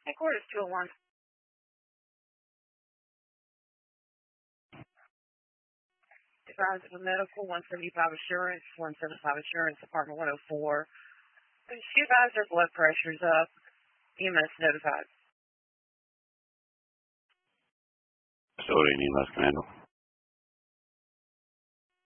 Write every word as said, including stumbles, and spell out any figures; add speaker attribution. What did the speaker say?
Speaker 1: Headquarters two oh one. Advisor for medical, one seventy-five assurance, one seventy-five assurance, apartment one oh four. She advised her blood pressure's up. E M S notified.
Speaker 2: Facility and E M S can handle.